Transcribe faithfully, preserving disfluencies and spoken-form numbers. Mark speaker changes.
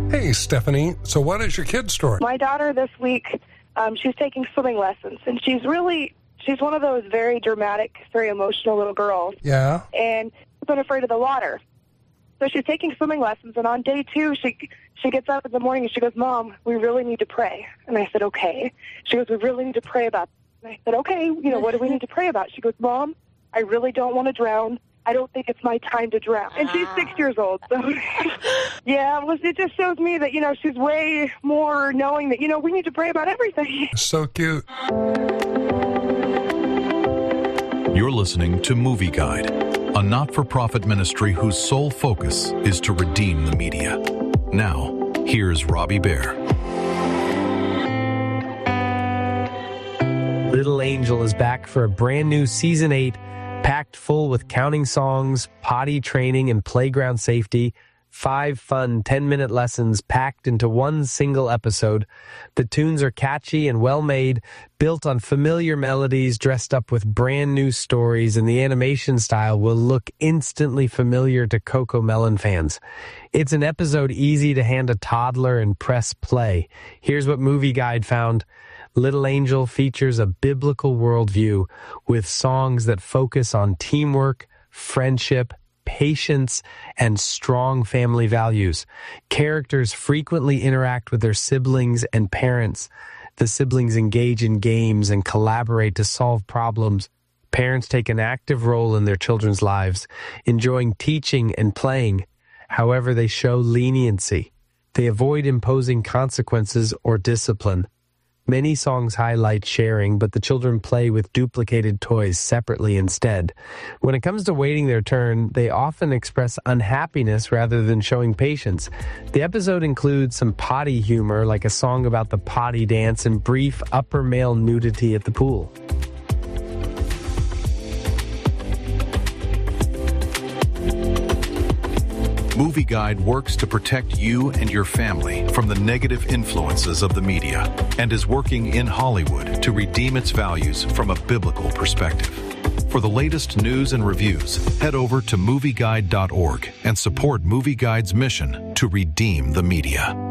Speaker 1: Hey, Stephanie. So what is your kid's story?
Speaker 2: My daughter this week, um, she's taking swimming lessons, and she's really, she's one of those very dramatic, very emotional little girls.
Speaker 1: Yeah?
Speaker 2: And she's been afraid of the water. So she's taking swimming lessons, and on day two, she she gets up in the morning and she goes, Mom, we really need to pray. And I said, okay. She goes, we really need to pray about this. And I said, okay, you know, what do we need to pray about? She goes, Mom, I really don't want to drown. I don't think it's my time to drown. And she's six years old. So, yeah, well, it just shows me that, you know, she's way more knowing that, you know, we need to pray about everything.
Speaker 1: So cute.
Speaker 3: You're listening to Movie Guide, a not-for-profit ministry whose sole focus is to redeem the media. Now, here's Robbie Bear.
Speaker 4: Little Angel is back for a brand new season eight, packed full with counting songs, potty training, and playground safety. Five fun ten-minute lessons packed into one single episode. The tunes are catchy and well-made, built on familiar melodies, dressed up with brand new stories, and the animation style will look instantly familiar to CoComelon fans. It's an episode easy to hand a toddler and press play. Here's what Movie Guide found. Little Angel features a biblical worldview with songs that focus on teamwork, friendship, patience, and strong family values. Characters frequently interact with their siblings and parents. The siblings engage in games and collaborate to solve problems. Parents take an active role in their children's lives, enjoying teaching and playing. However, they show leniency. They avoid imposing consequences or discipline. Many songs highlight sharing, but the children play with duplicated toys separately instead. When it comes to waiting their turn, they often express unhappiness rather than showing patience. The episode includes some potty humor, like a song about the potty dance, and brief upper male nudity at the pool.
Speaker 3: Movie Guide works to protect you and your family from the negative influences of the media and is working in Hollywood to redeem its values from a biblical perspective. For the latest news and reviews, head over to movie guide dot org and support Movie Guide's mission to redeem the media.